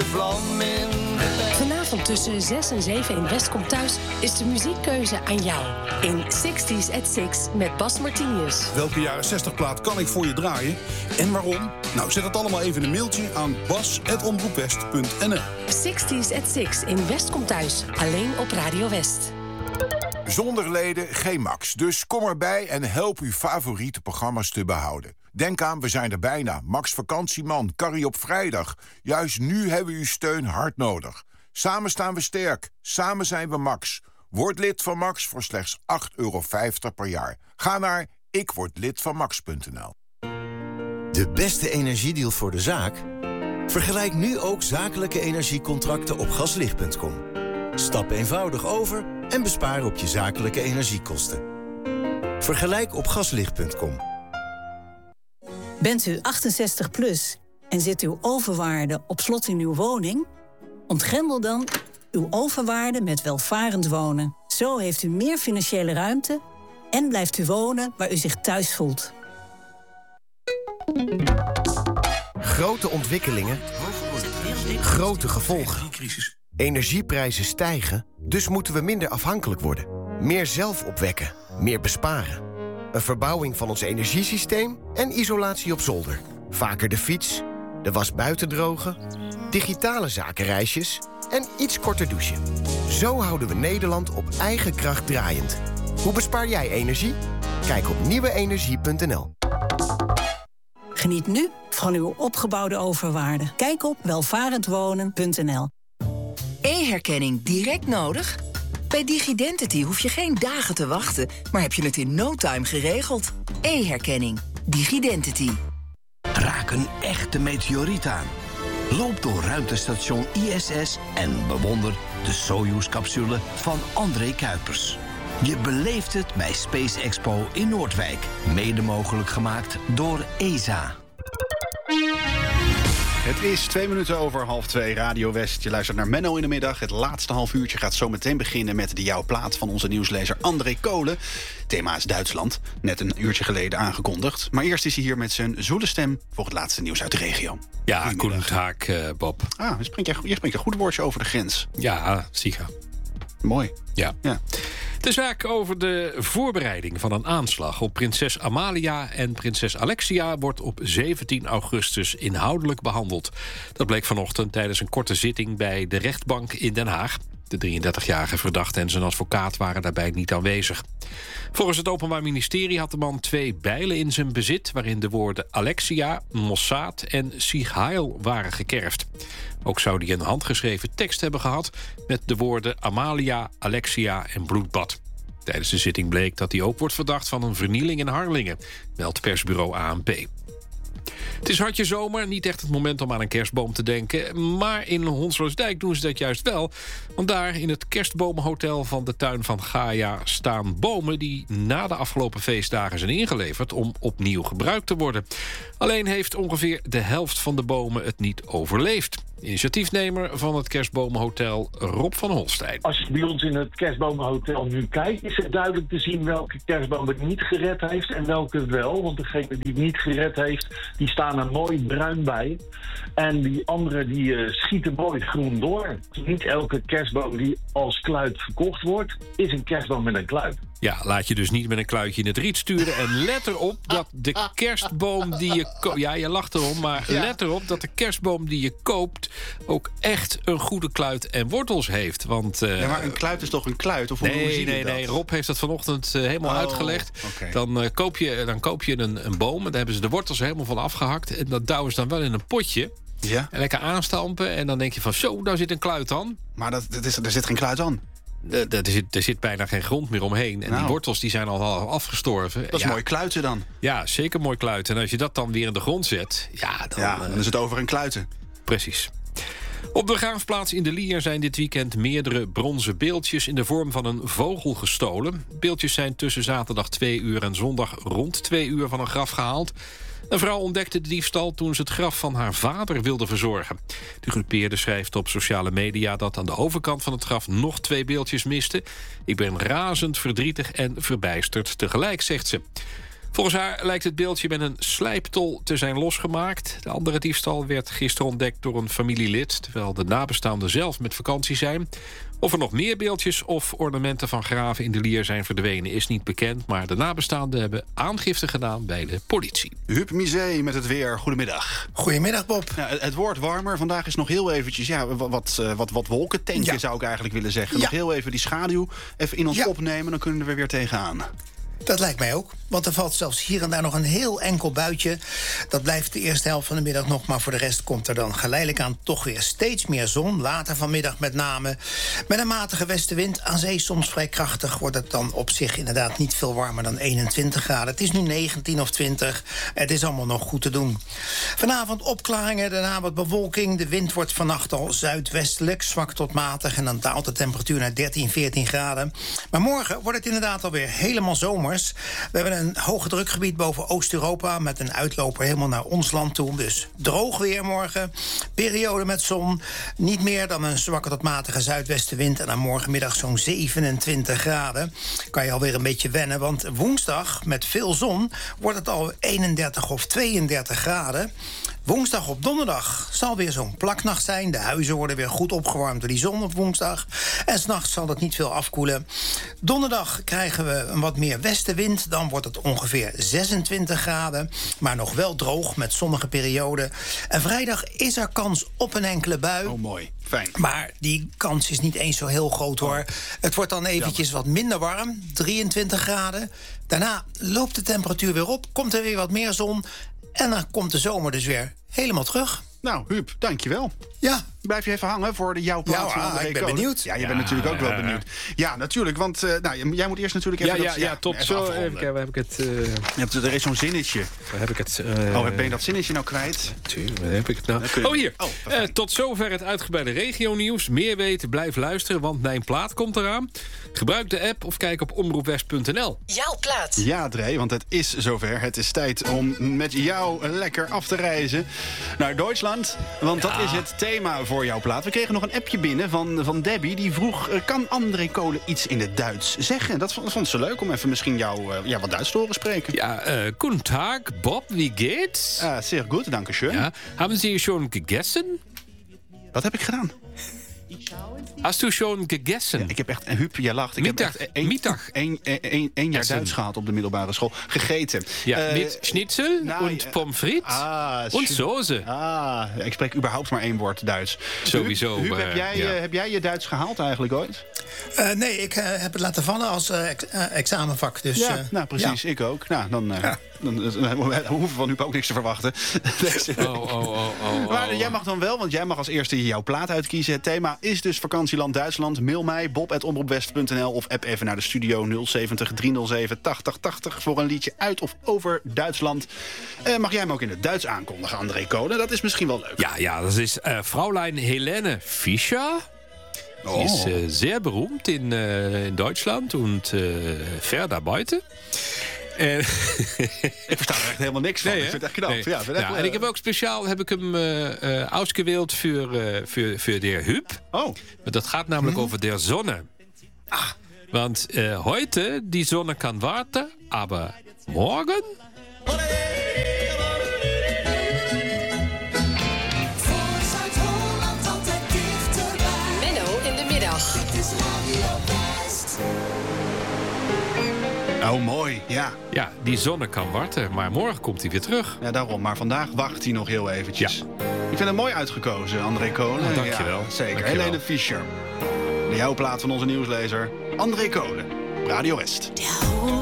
vlam in de pijp. Vanavond tussen 6 en 7 in West komt thuis is de muziekkeuze aan jou. In 60s at 6 met Bas Martinius. Welke jaren 60 plaat kan ik voor je draaien en waarom? Nou, zet het allemaal even in een mailtje aan bas@omroepwest.nl. 60s at 6 in West komt thuis. Alleen op Radio West. Zonder leden geen Max. Dus kom erbij en help uw favoriete programma's te behouden. Denk aan, we zijn er bijna. Max Vakantieman, Carrie op vrijdag. Juist nu hebben we uw steun hard nodig. Samen staan we sterk. Samen zijn we Max. Word lid van Max voor slechts €8,50 per jaar. Ga naar ikwordlidvanmax.nl. De beste energiedeal voor de zaak? Vergelijk nu ook zakelijke energiecontracten op gaslicht.com. Stap eenvoudig over en bespaar op je zakelijke energiekosten. Vergelijk op gaslicht.com. Bent u 68 plus en zit uw overwaarde op slot in uw woning? Ontgrendel dan uw overwaarde met welvarend wonen. Zo heeft u meer financiële ruimte en blijft u wonen waar u zich thuis voelt. Grote ontwikkelingen, grote gevolgen. Energieprijzen stijgen, dus moeten we minder afhankelijk worden. Meer zelf opwekken, meer besparen. Een verbouwing van ons energiesysteem en isolatie op zolder. Vaker de fiets, de was buiten drogen, digitale zakenreisjes en iets korter douchen. Zo houden we Nederland op eigen kracht draaiend. Hoe bespaar jij energie? Kijk op nieuweenergie.nl. Geniet nu van uw opgebouwde overwaarde. Kijk op welvarendwonen.nl. E-herkenning direct nodig? Bij DigiDentity hoef je geen dagen te wachten, maar heb je het in no time geregeld. E-herkenning. DigiDentity. Raak een echte meteoriet aan. Loop door ruimtestation ISS en bewonder de Soyuz-capsule van André Kuipers. Je beleeft het bij Space Expo in Noordwijk. Mede mogelijk gemaakt door ESA. Het is 2:02 Radio West. Je luistert naar Menno in de middag. Het laatste half uurtje gaat zo meteen beginnen met de Jouw Plaat van onze nieuwslezer André Kolen. Thema is Duitsland. Net een uurtje geleden aangekondigd. Maar eerst is hij hier met zijn zoele stem voor het laatste nieuws uit de regio. Ja, goedendag, Bob. Je spreekt een goed woordje over de grens. Ja, zeker. Mooi. Ja. De zaak over de voorbereiding van een aanslag op prinses Amalia en prinses Alexia wordt op 17 augustus inhoudelijk behandeld. Dat bleek vanochtend tijdens een korte zitting bij de rechtbank in Den Haag. De 33-jarige verdachte en zijn advocaat waren daarbij niet aanwezig. Volgens het Openbaar Ministerie had de man 2 bijlen in zijn bezit, waarin de woorden Alexia, Mossad en Sieg Heil waren gekerfd. Ook zou hij een handgeschreven tekst hebben gehad met de woorden Amalia, Alexia en bloedbad. Tijdens de zitting bleek dat hij ook wordt verdacht van een vernieling in Harlingen, meldt persbureau ANP. Het is hartje zomer, niet echt het moment om aan een kerstboom te denken. Maar in Honselersdijk doen ze dat juist wel. Want daar in het kerstbomenhotel van de tuin van Gaia staan bomen die na de afgelopen feestdagen zijn ingeleverd om opnieuw gebruikt te worden. Alleen heeft ongeveer de helft van de bomen het niet overleefd. Initiatiefnemer van het kerstbomenhotel Rob van Holstein. Als je bij ons in het kerstbomenhotel nu kijkt, is het duidelijk te zien welke kerstboom het niet gered heeft en welke het wel. Want degene die het niet gered heeft, die staan er mooi bruin bij. En die andere die schieten mooi groen door. Niet elke kerstboom die als kluit verkocht wordt, is een kerstboom met een kluit. Ja, laat je dus niet met een kluitje in het riet sturen. En let erop dat de kerstboom die je koopt... Ja, je lacht erom, maar let erop dat de kerstboom die je koopt ook echt een goede kluit en wortels heeft. Want, maar een kluit is toch een kluit? Of nee, Rob heeft dat vanochtend helemaal uitgelegd. Okay. Dan koop je een boom en daar hebben ze de wortels helemaal van afgehakt. En dat douwen ze dan wel in een potje. Ja. En lekker aanstampen. En dan denk je van zo, daar zit een kluit aan. Maar er zit geen kluit aan. Er zit bijna geen grond meer omheen. En die wortels die zijn al afgestorven. Dat is mooi kluiten dan. Ja, zeker mooi kluiten. En als je dat dan weer in de grond zet... dan is het over een kluiten. Precies. Op de begraafplaats in de Lier zijn dit weekend meerdere bronzen beeldjes in de vorm van een vogel gestolen. Beeldjes zijn tussen zaterdag 2 uur en zondag rond 2 uur van een graf gehaald. Een vrouw ontdekte de diefstal toen ze het graf van haar vader wilde verzorgen. De gedupeerde schrijft op sociale media dat aan de overkant van het graf nog 2 beeldjes misten. Ik ben razend verdrietig en verbijsterd tegelijk, zegt ze. Volgens haar lijkt het beeldje met een slijptol te zijn losgemaakt. De andere diefstal werd gisteren ontdekt door een familielid, terwijl de nabestaanden zelf met vakantie zijn. Of er nog meer beeldjes of ornamenten van graven in de Lier zijn verdwenen is niet bekend, maar de nabestaanden hebben aangifte gedaan bij de politie. Huub Misé met het weer. Goedemiddag. Goedemiddag, Bob. Ja, het wordt warmer. Vandaag is nog heel eventjes wat wolkententje, zou ik eigenlijk willen zeggen. Ja. Nog heel even die schaduw even in ons opnemen, dan kunnen we er weer tegenaan. Dat lijkt mij ook. Want er valt zelfs hier en daar nog een heel enkel buitje. Dat blijft de eerste helft van de middag nog. Maar voor de rest komt er dan geleidelijk aan toch weer steeds meer zon. Later vanmiddag met name. Met een matige westenwind. Aan zee soms vrij krachtig. Wordt het dan op zich inderdaad niet veel warmer dan 21 graden. Het is nu 19 of 20. Het is allemaal nog goed te doen. Vanavond opklaringen, daarna wat bewolking. De wind wordt vannacht al zuidwestelijk. Zwak tot matig. En dan daalt de temperatuur naar 13, 14 graden. Maar morgen wordt het inderdaad alweer helemaal zomer. We hebben een hoge drukgebied boven Oost-Europa met een uitloper helemaal naar ons land toe. Dus droog weer morgen. Periode met zon. Niet meer dan een zwakke tot matige zuidwestenwind. En dan morgenmiddag zo'n 27 graden. Kan je alweer een beetje wennen. Want woensdag met veel zon wordt het al 31 of 32 graden. Woensdag op donderdag zal weer zo'n plaknacht zijn. De huizen worden weer goed opgewarmd door die zon op woensdag. En 's nachts zal het niet veel afkoelen. Donderdag krijgen we een wat meer westenwind. Dan wordt het ongeveer 26 graden. Maar nog wel droog met zonnige perioden. En vrijdag is er kans op een enkele bui. Oh, mooi. Fijn. Maar die kans is niet eens zo heel groot, hoor. Het wordt dan eventjes wat minder warm. 23 graden. Daarna loopt de temperatuur weer op. Komt er weer wat meer zon. En dan komt de zomer dus weer helemaal terug. Nou, Huub, dankjewel. Ja. Blijf je even hangen voor jouw plaats van André ik ben Kolen. benieuwd. Ja, je bent natuurlijk ook wel benieuwd. Ja, natuurlijk, want jij moet eerst natuurlijk even... tot zo. Waar heb ik het? Er is zo'n zinnetje. Waar heb ik het? Ben je dat zinnetje nou kwijt? Tuurlijk, waar heb ik het nou? Oh, hier. Tot zover het uitgebreide regionieuws. Meer weten, blijf luisteren, want mijn plaat komt eraan. Gebruik de app of kijk op omroepwest.nl. Jouw plaat. Ja, Dre, want het is zover. Het is tijd om met jou lekker af te reizen naar Duitsland. Want dat is het thema voor jouw plaat. We kregen nog een appje binnen van Debbie. Die vroeg, kan André Kolen iets in het Duits zeggen? Dat vond ze leuk om even misschien jou wat Duits te horen spreken. Ja, guten Tag, Bob, wie geht's? Sehr gut, danke schön. Ja, haben Sie schon gegessen? Wat heb ik gedaan? Hast du schon gegessen? Ja, ik heb echt, Huub, jij lacht. Ik heb echt één jaar Duits gehad op de middelbare school. Gegeten. Ja, met schnitzel en pommes frites en sauce. Ik spreek überhaupt maar één woord Duits. Sowieso. Huub, heb jij je Duits gehaald eigenlijk ooit? Nee, ik heb het laten vallen als examenvak. Dus, nou precies, ik ook. Nou, dan hoeven we van Huub ook niks te verwachten. Maar jij mag dan wel, want jij mag als eerste jouw plaat uitkiezen. Het thema is dus vakantieland Duitsland. Mail mij, bob@omroepwest.nl of app even naar de studio 070 307 8080 voor een liedje uit of over Duitsland. Mag jij hem ook in het Duits aankondigen, André Kolen? Dat is misschien wel leuk. Ja, dat is Fräulein Helene Fischer. Die ist sehr berühmt in Deutschland und ver buiten. Ik versta er echt helemaal niks van. Nee, ik vind het echt knap. En ik heb ook speciaal hem uitgewild voor de Huub. Oh. Dat gaat namelijk over de zonne. Want heute die Sonne kan warten, aber morgen... Oh, mooi, ja. Ja, die zonne kan warten, maar morgen komt hij weer terug. Ja, daarom. Maar vandaag wacht hij nog heel eventjes. Ja. Ik vind het mooi uitgekozen, André Kolen. Dankjewel. Ja, zeker. Dankjewel. Helene Fischer. De jouw plaat van onze nieuwslezer, André Kolen. Radio West.